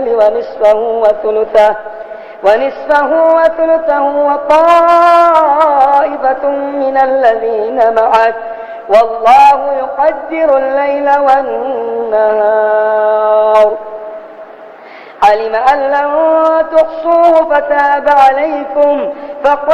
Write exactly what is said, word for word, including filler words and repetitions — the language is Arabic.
ونصفه وثلثه ونصفه وثلثه وطائفة من الذين معك والله يقدر الليل والنهار علم أن لن تحصوه فتاب عليكم فقل